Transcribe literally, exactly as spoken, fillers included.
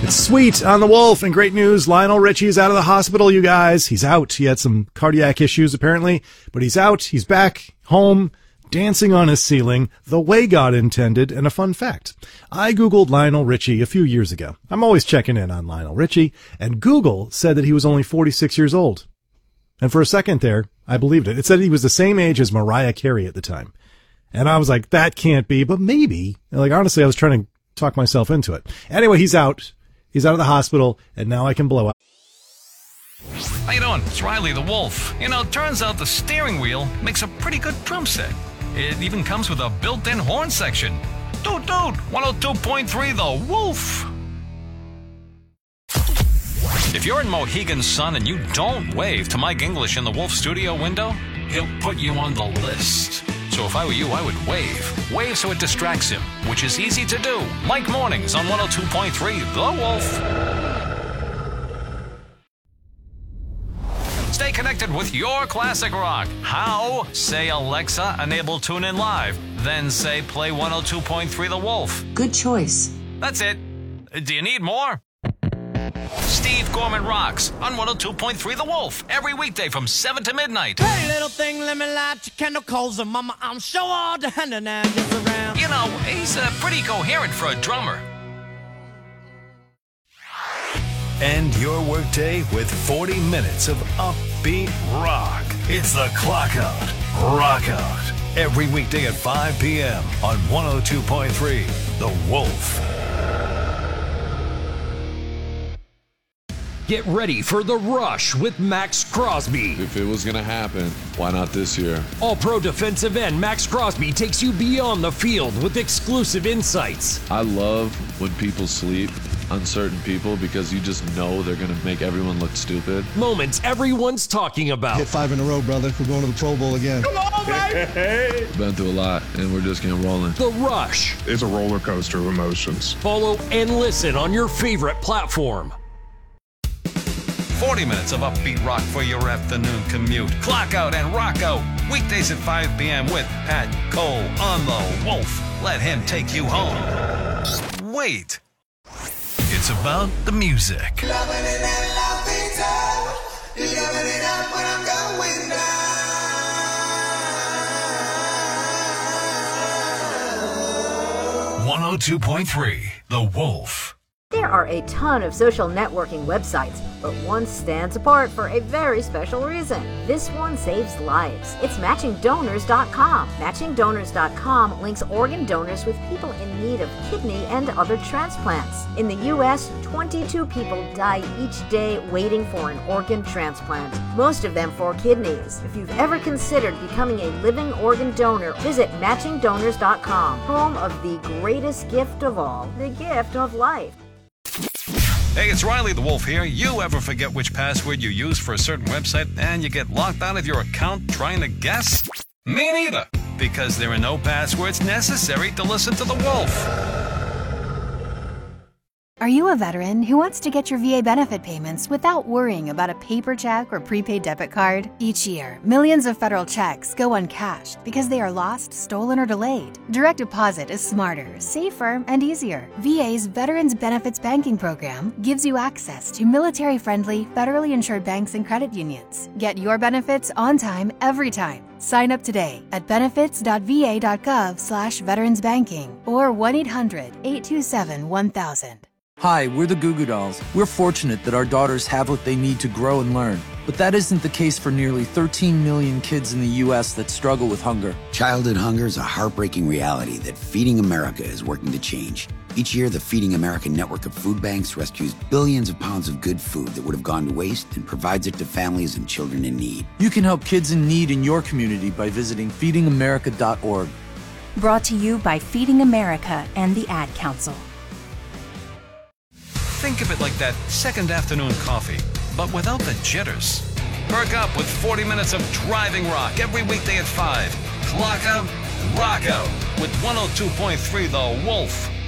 It's Sweet on the Wolf, and great news, Lionel Richie's out of the hospital, you guys. He's out. He had some cardiac issues, apparently, but he's out. He's back home, dancing on his ceiling, the way God intended. And a fun fact, I Googled Lionel Richie a few years ago. I'm always checking in on Lionel Richie, and Google said that he was only forty-six years old. And for a second there, I believed it. It said he was the same age as Mariah Carey at the time. And I was like, that can't be, but maybe. Like, honestly, I was trying to talk myself into it. Anyway, he's out. He's out of the hospital, and now I can blow up. How you doing? It's Riley the Wolf. You know, turns out the steering wheel makes a pretty good drum set. It even comes with a built-in horn section. Doot doot, one oh two point three The Wolf. If you're in Mohegan Sun and you don't wave to Mike English in the Wolf studio window, he'll put you on the list. So if I were you, I would wave. Wave so it distracts him, which is easy to do. Mike Mornings on one oh two point three The Wolf. Stay connected with your classic rock. How? Say, Alexa, enable TuneIn Live. Then say, play one oh two point three The Wolf. Good choice. That's it. Do you need more? Steve Gorman Rocks on one oh two point three The Wolf. Every weekday from seven to midnight. Hey, little thing, let me light your candle coals. And mama, I'm sure all the hand and just around. You know, he's uh, pretty coherent for a drummer. End your workday with forty minutes of upbeat rock. It's the Clock Out, Rock Out. Every weekday at five p.m. on one oh two point three The Wolf. Get ready for The Rush with Max Crosby. If it was going to happen, why not this year? All-Pro defensive end Max Crosby takes you beyond the field with exclusive insights. I love when people sleep on certain people because you just know they're going to make everyone look stupid. Moments everyone's talking about. Hit five in a row, brother. We're going to the Pro Bowl again. Come on, baby! Been through a lot, and we're just getting rolling. The Rush. It's a roller coaster of emotions. Follow and listen on your favorite platform. forty minutes of upbeat rock for your afternoon commute. Clock Out and Rock Out. Weekdays at five p.m. with Pat Cole on The Wolf. Let him take you home. Wait. It's about the music. one oh two point three The Wolf. There are a ton of social networking websites, but one stands apart for a very special reason. This one saves lives. It's matching donors dot com. matching donors dot com links organ donors with people in need of kidney and other transplants. In the U S, twenty-two people die each day waiting for an organ transplant, most of them for kidneys. If you've ever considered becoming a living organ donor, visit matching donors dot com, home of the greatest gift of all, the gift of life. Hey, it's Riley the Wolf here. You ever forget which password you use for a certain website and you get locked out of your account trying to guess? Me neither, because there are no passwords necessary to listen to the Wolf. Are you a veteran who wants to get your V A benefit payments without worrying about a paper check or prepaid debit card? Each year, millions of federal checks go uncashed because they are lost, stolen, or delayed. Direct deposit is smarter, safer, and easier. V A's Veterans Benefits Banking Program gives you access to military-friendly, federally insured banks and credit unions. Get your benefits on time, every time. Sign up today at benefits dot v a dot gov slash veterans banking or one eight hundred, eight two seven, one thousand. Hi, we're the Goo Goo Dolls. We're fortunate that our daughters have what they need to grow and learn. But that isn't the case for nearly thirteen million kids in the U S that struggle with hunger. Childhood hunger is a heartbreaking reality that Feeding America is working to change. Each year, the Feeding America network of food banks rescues billions of pounds of good food that would have gone to waste and provides it to families and children in need. You can help kids in need in your community by visiting feeding america dot org. Brought to you by Feeding America and the Ad Council. Think of it like that second afternoon coffee, but without the jitters. Perk up with forty minutes of driving rock every weekday at five. Clock Out, Rock Out with one oh two point three The Wolf.